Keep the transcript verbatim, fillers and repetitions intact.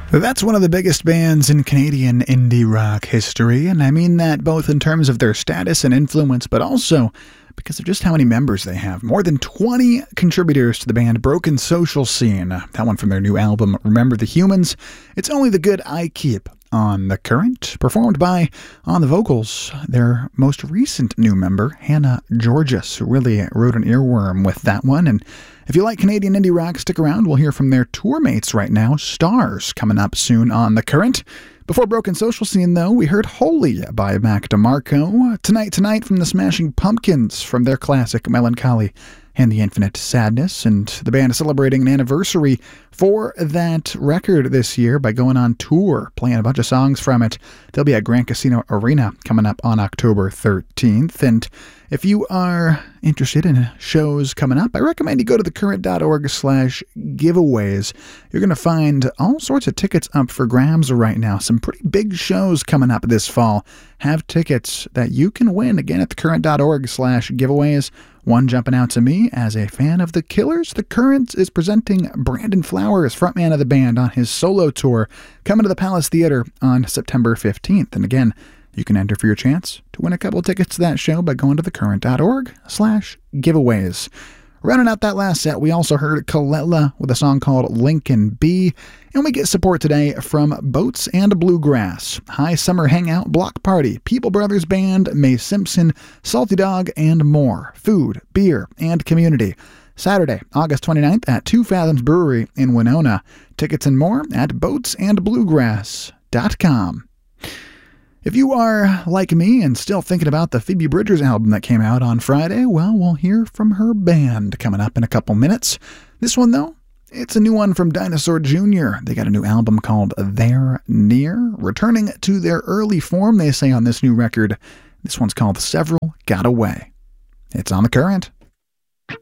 That's one of the biggest bands in Canadian indie rock history, and I mean that both in terms of their status and influence, but also because of just how many members they have. More than twenty contributors to the band Broken Social Scene. That one from their new album, Remember the Humans. It's Only the Good I Keep on The Current, performed by, on the vocals, their most recent new member, Hannah Georges, who really wrote an earworm with that one. And if you like Canadian indie rock, stick around. We'll hear from their tour mates right now, Stars, coming up soon on The Current. Before Broken Social Scene, though, we heard Holy by Mac DeMarco. Tonight Tonight from the Smashing Pumpkins from their classic Melancholy and the Infinite Sadness. And the band is celebrating an anniversary for that record this year by going on tour, playing a bunch of songs from it. They'll be at Grand Casino Arena coming up on October thirteenth. And if you are interested in shows coming up, I recommend you go to thecurrent.org slash giveaways. You're going to find all sorts of tickets up for grabs right now. Some pretty big shows coming up this fall. Have tickets that you can win, again, at thecurrent.org slash giveaways. One jumping out to me as a fan of The Killers. The Current is presenting Brandon Flowers, frontman of the band, on his solo tour, coming to the Palace Theater on September fifteenth. And again, you can enter for your chance to win a couple tickets to that show by going to thecurrent.org slash giveaways. Rounding out that last set, we also heard Kalela with a song called Lincoln B. And we get support today from Boats and Bluegrass, High Summer Hangout Block Party, People Brothers Band, Mae Simpson, Salty Dog, and more. Food, beer, and community. Saturday, August twenty-ninth at Two Fathoms Brewery in Winona. Tickets and more at boats and bluegrass dot com. If you are like me and still thinking about the Phoebe Bridgers album that came out on Friday, well, we'll hear from her band coming up in a couple minutes. This one, though, it's a new one from Dinosaur Junior They got a new album called They're Near, returning to their early form, they say on this new record. This one's called Several Got Away. It's on The Current.